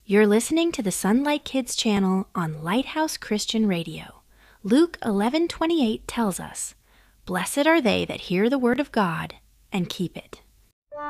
You're listening to the Sunlight Kids channel on Lighthouse Christian Radio. Luke 11:28 tells us, "Blessed are they that hear the word of God and keep it."